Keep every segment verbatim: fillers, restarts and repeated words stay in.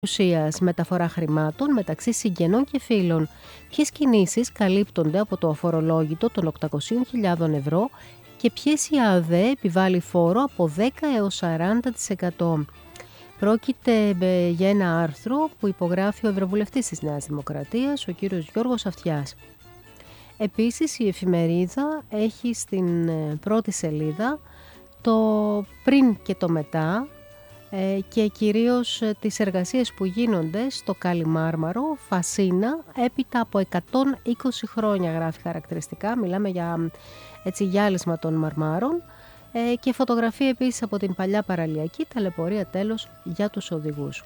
ουσίας, μεταφορά χρημάτων μεταξύ συγγενών και φίλων. Ποιες κινήσεις καλύπτονται από το αφορολόγητο των οκτακόσιες χιλιάδες ευρώ και ποιες η ΑΔΕ επιβάλλει φόρο από δέκα έως σαράντα τοις εκατό. Πρόκειται για ένα άρθρο που υπογράφει ο Ευρωβουλευτής της Νέας Δημοκρατίας, ο κύριος Γιώργος Αυτιάς. Επίσης, η εφημερίδα έχει στην πρώτη σελίδα το πριν και το μετά και κυρίως τις εργασίες που γίνονται στο Καλιμάρμαρο, Φασίνα, έπειτα από εκατόν είκοσι χρόνια, γράφει χαρακτηριστικά, μιλάμε για έτσι, γυάλισμα των μαρμάρων, και φωτογραφία επίσης από την παλιά παραλιακή, ταλαιπωρία τέλος για τους οδηγούς.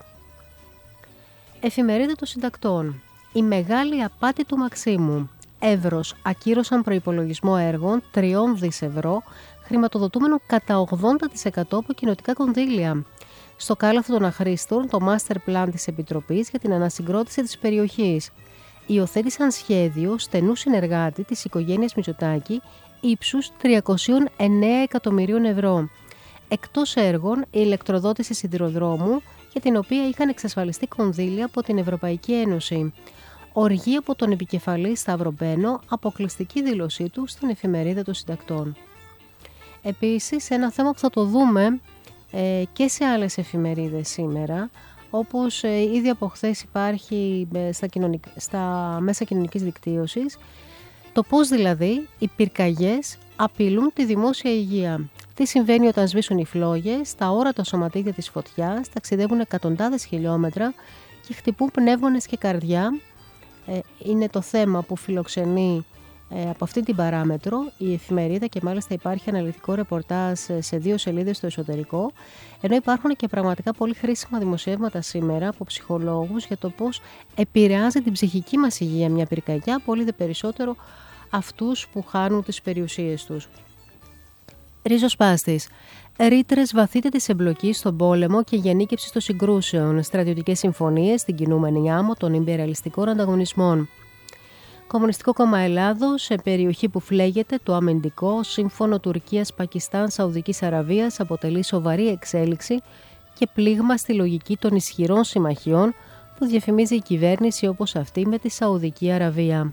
Εφημερίδα των συντακτών. Η μεγάλη απάτη του Μαξίμου. Εύρος ακύρωσαν προϋπολογισμό έργων τριών δισεκατομμυρίων ευρώ, χρηματοδοτούμενο κατά ογδόντα τοις εκατό από κοινοτικά κονδύλια. Στο κάλαθο των αχρήστων, το master plan της Επιτροπής για την ανασυγκρότηση της περιοχής. Υιοθέτησαν σχέδιο στενού συνεργάτη της οικογένειας Μητσοτάκη ύψους τριακόσια εννέα εκατομμυρίων ευρώ. Εκτός έργων, η ηλεκτροδότηση σιδηροδρόμου, για την οποία είχαν εξασφαλιστεί κονδύλια από την Ευρωπαϊκή Ένωση. Οργή από τον επικεφαλή Σταύρο Μπένο, αποκλειστική δήλωσή του στην εφημερίδα των συντακτών. Επίσης, ένα θέμα που θα το δούμε ε, και σε άλλες εφημερίδες σήμερα, όπως ε, ήδη από χθες υπάρχει ε, στα, κοινωνικ... στα μέσα κοινωνικής δικτύωσης, το πώς δηλαδή οι πυρκαγιές απειλούν τη δημόσια υγεία. Τι συμβαίνει όταν σβήσουν οι φλόγες, τα όρατα σωματίδια της φωτιάς ταξιδεύουν εκατοντάδες χιλιόμετρα και χτυπούν πνεύμονες και καρδιά. Ε, είναι το θέμα που φιλοξενεί ε, από αυτή την παράμετρο η εφημερίδα και μάλιστα υπάρχει αναλυτικό ρεπορτάζ σε δύο σελίδες στο εσωτερικό, ενώ υπάρχουν και πραγματικά πολύ χρήσιμα δημοσιεύματα σήμερα από ψυχολόγους για το πώς επηρεάζει την ψυχική μας υγεία μια πυρκαγιά, πολύ δε περισσότερο αυτούς που χάνουν τις περιουσίες τους. Ριζοσπάστης. Ρήτρες βαθύτερης εμπλοκής στον πόλεμο και γενίκευση των συγκρούσεων, στρατιωτικές συμφωνίες στην κινούμενη άμμο των ιμπεριαλιστικών ανταγωνισμών. Κομμουνιστικό Κόμμα Ελλάδος, σε περιοχή που φλέγεται το αμυντικό σύμφωνο Τουρκίας-Πακιστάν-Σαουδικής Αραβίας, αποτελεί σοβαρή εξέλιξη και πλήγμα στη λογική των ισχυρών συμμαχιών που διαφημίζει η κυβέρνηση όπως αυτή με τη Σαουδική Αραβία.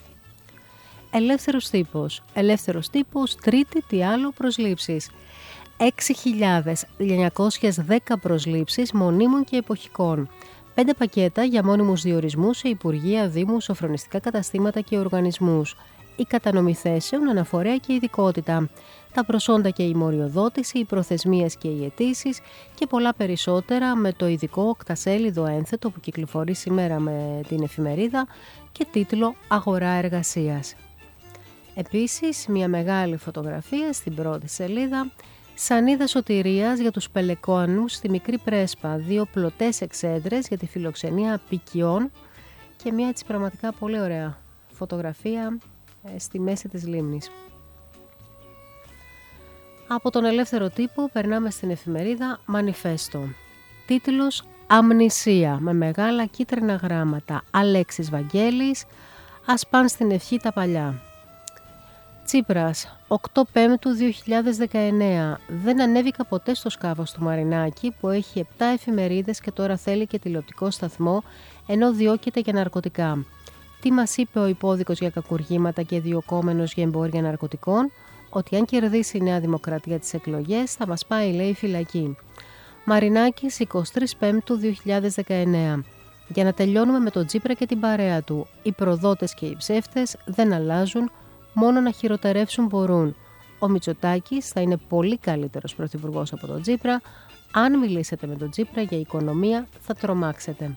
Ελεύθερος τύπος. Ελεύθερος τύπος, τρίτη τι άλλο προσλήψεις. έξι χιλιάδες εννιακόσιες δέκα προσλήψεις μονίμων και εποχικών. Πέντε πακέτα για μόνιμους διορισμούς σε υπουργεία, δήμους, σοφρονιστικά καταστήματα και οργανισμούς. Η κατανομή θέσεων, αναφορέα και ειδικότητα. Τα προσόντα και η μοριοδότηση, οι προθεσμίες και οι αιτήσεις και πολλά περισσότερα με το ειδικό οκτασέλιδο ένθετο που κυκλοφορεί σήμερα με την εφημερίδα και τίτλο «Αγορά εργασίας». Επίσης, μια μεγάλη φωτογραφία στην πρώτη σελίδα, σανίδα σωτηρίας για τους πελεκόνους στη Μικρή Πρέσπα, δύο πλωτές εξέδρες για τη φιλοξενία απικιών και μια έτσι πραγματικά πολύ ωραία φωτογραφία ε, στη μέση της λίμνης. Από τον ελεύθερο τύπο περνάμε στην εφημερίδα Μανιφέστο. Τίτλος «Αμνησία» με μεγάλα κίτρινα γράμματα. Αλέξης Βαγγέλης, ας παν στην ευχή τα παλιά. Τσίπρας, οκτώ Πέμπτου δύο χιλιάδες δεκαεννέα. Δεν ανέβηκα ποτέ στο σκάφος του Μαρινάκη που έχει επτά εφημερίδες και τώρα θέλει και τηλεοπτικό σταθμό ενώ διώκεται για ναρκωτικά. Τι μας είπε ο υπόδικος για κακουργήματα και διωκόμενος για εμπόρια ναρκωτικών? Ότι αν κερδίσει η Νέα Δημοκρατία τις εκλογές θα μας πάει, λέει, φυλακή. Μαρινάκης, εικοστή τρίτη Πέμπτου δύο χιλιάδες δεκαεννέα. Για να τελειώνουμε με τον Τσίπρα και την παρέα του. Οι προδότες και οι ψεύτες δεν αλλάζουν, μόνο να χειροτερεύσουν μπορούν. Ο Μητσοτάκης θα είναι πολύ καλύτερος πρωθυπουργός από τον Τσίπρα. Αν μιλήσετε με τον Τσίπρα για οικονομία θα τρομάξετε.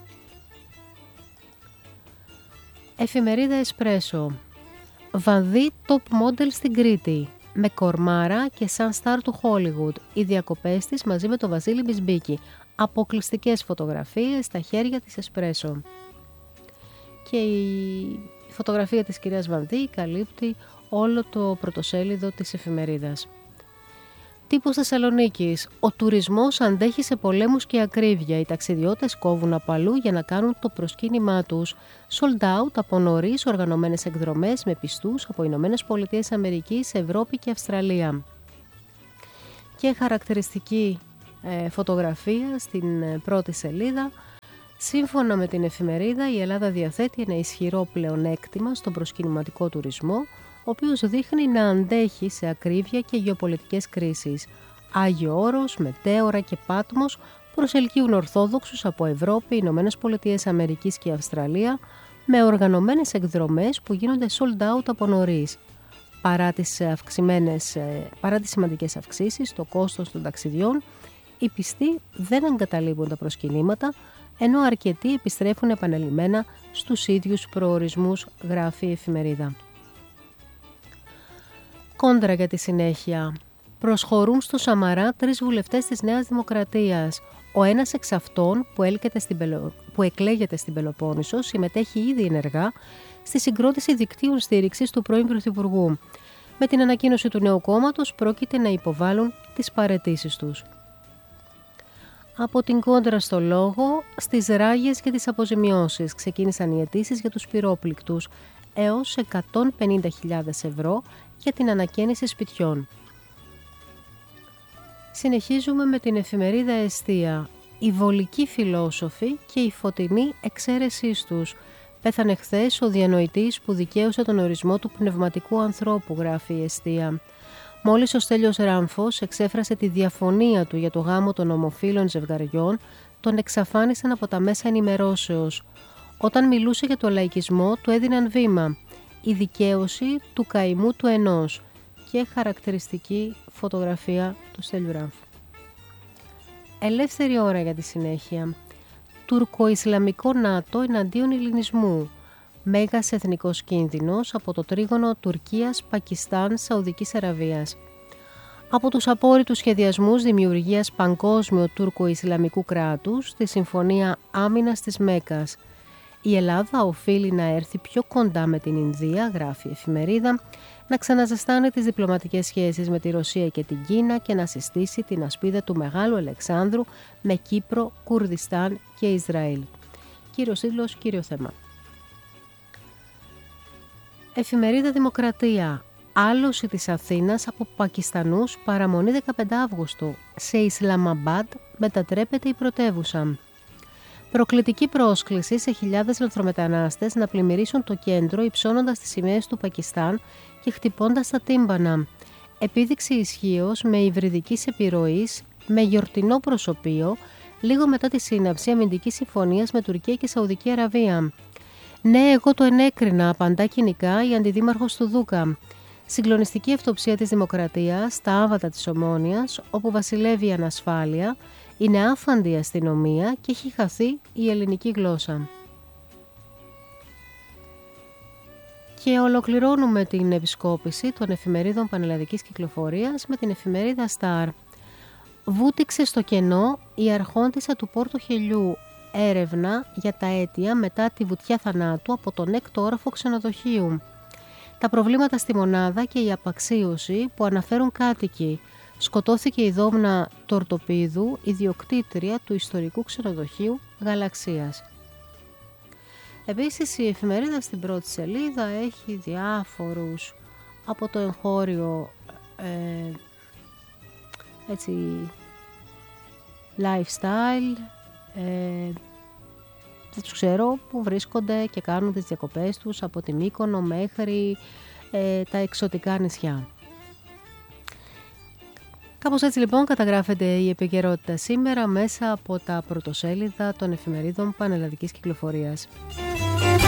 Εφημερίδα Εσπρέσο. Βανδύ top model στην Κρήτη. Με κορμάρα και σαν στάρ του Hollywood. Οι διακοπές της μαζί με τον Βασίλη Μπισμπίκη. Αποκλειστικές φωτογραφίες στα χέρια της Εσπρέσο. Και η φωτογραφία της κυρίας Βανδύ καλύπτει όλο το πρωτοσέλιδο της εφημερίδας. Τύπος Θεσσαλονίκης. Ο τουρισμός αντέχει σε πολέμους και ακρίβεια. Οι ταξιδιώτες κόβουν απαλού για να κάνουν το προσκύνημά τους. Sold out από νωρίς οργανωμένες εκδρομές με πιστούς από Ηνωμένες Πολιτείες Αμερικής, Ευρώπη και Αυστραλία. Και χαρακτηριστική ε, φωτογραφία στην ε, πρώτη σελίδα Σύμφωνα με την εφημερίδα, η Ελλάδα διαθέτει ένα ισχυρό πλεονέκτημα στον προσκυνηματικό τουρισμό, ο οποίος δείχνει να αντέχει σε ακρίβεια και γεωπολιτικές κρίσεις. Άγιο Όρος, Μετέωρα και Πάτμος προσελκύουν Ορθόδοξους από Ευρώπη, Ηνωμένες Πολιτείες Αμερικής και Αυστραλία, με οργανωμένες εκδρομές που γίνονται sold out από νωρίς. Παρά τις, αυξημένες, παρά τις σημαντικές αυξήσεις στο κόστος των ταξιδιών, οι πιστοί δεν εγκαταλείπουν τα προσκυνήματα, ενώ αρκετοί επιστρέφουν επανελειμμένα στους ίδιους προορισμούς, γράφει η εφημερίδα. Κόντρα για τη συνέχεια. Προσχωρούν στο Σαμαρά τρεις βουλευτές της Νέας Δημοκρατίας. Ο ένας εξ αυτών που, στην Πελο... που εκλέγεται στην Πελοπόννησο συμμετέχει ήδη ενεργά στη συγκρότηση δικτύων στήριξης του πρώην Πρωθυπουργού. Με την ανακοίνωση του νέου κόμματος πρόκειται να υποβάλουν τις παραιτήσεις τους. Από την κόντρα στο λόγο, στις ράγες και τις αποζημιώσεις ξεκίνησαν οι αιτήσεις για τους πυρόπληκτους έως εκατόν πενήντα χιλιάδες ευρώ για την ανακαίνιση σπιτιών. Συνεχίζουμε με την εφημερίδα Εστία. Οι βολικοί φιλόσοφοι και η φωτεινή εξαίρεσής τους. Πέθανε χθες ο διανοητής που δικαίωσε τον ορισμό του πνευματικού ανθρώπου, γράφει η Εστία. Μόλις ο Στέλιος Ράμφος εξέφρασε τη διαφωνία του για το γάμο των ομοφύλων ζευγαριών, τον εξαφάνισαν από τα μέσα ενημερώσεως. Όταν μιλούσε για το λαϊκισμό, του έδιναν βήμα. Η δικαίωση του καημού του ενός και χαρακτηριστική φωτογραφία του Στέλιου Ράμφου. Ελεύθερη ώρα για τη συνέχεια. Τουρκο-Ισλαμικό ΝΑΤΟ εναντίον ελληνισμού. Μέγας εθνικός κίνδυνος από το τρίγωνο Τουρκίας, Πακιστάν, Σαουδικής Αραβίας. Από τους απόρριτους σχεδιασμούς δημιουργίας παγκόσμιου τουρκο-ισλαμικού κράτους στη Συμφωνία Άμυνας της Μέκκας. Η Ελλάδα οφείλει να έρθει πιο κοντά με την Ινδία, γράφει η εφημερίδα, να ξαναζεστάνει τις διπλωματικές σχέσεις με τη Ρωσία και την Κίνα και να συστήσει την ασπίδα του Μεγάλου Αλεξάνδρου με Κύπρο, Κουρδιστάν και Ισραήλ. Κύριος τίτλος, κύριο θέμα. Εφημερίδα Δημοκρατία. Άλωση της Αθήνας από Πακιστανούς, παραμονή δεκαπέντε Αυγούστου. Σε Ισλαμαμπάντ μετατρέπεται η πρωτεύουσα. Προκλητική πρόσκληση σε χιλιάδες λαθρομετανάστες να πλημμυρίσουν το κέντρο υψώνοντας τις σημαίες του Πακιστάν και χτυπώντας τα τύμπανα. Επίδειξη ισχύος με υβριδικής επιρροής, με γιορτινό προσωπείο, λίγο μετά τη σύναψη αμυντικής συμφωνίας με Τουρκία και Σαουδική Αραβία. «Ναι, εγώ το ενέκρινα», απαντά κοινικά η αντιδήμαρχος του Δούκα. Συγκλονιστική αυτοψία της Δημοκρατίας στα άβατα της Ομόνοιας, όπου βασιλεύει η ανασφάλεια, είναι άφαντη η αστυνομία και έχει χαθεί η ελληνική γλώσσα. Και ολοκληρώνουμε την επισκόπηση των εφημερίδων πανελλαδικής κυκλοφορίας με την εφημερίδα Σταρ. Βούτυξε στο κενό η αρχόντισσα του Πόρτο Χελιού. Έρευνα για τα αίτια μετά τη βουτιά θανάτου από τον έκτο όροφο ξενοδοχείου. Τα προβλήματα στη μονάδα και η απαξίωση που αναφέρουν κάτοικοι. Σκοτώθηκε η Δόμνα Τορτοπίδου, ιδιοκτήτρια του ιστορικού ξενοδοχείου Γαλαξίας. Επίσης η εφημερίδα στην πρώτη σελίδα έχει διάφορους από το εγχώριο ε, έτσι, lifestyle, ε, δεν τους ξέρω, που βρίσκονται και κάνουν τις διακοπές τους από τη Μύκονο μέχρι ε, τα εξωτικά νησιά. Κάπως έτσι λοιπόν καταγράφεται η επικαιρότητα σήμερα μέσα από τα πρωτοσέλιδα των εφημερίδων πανελλαδικής κυκλοφορίας.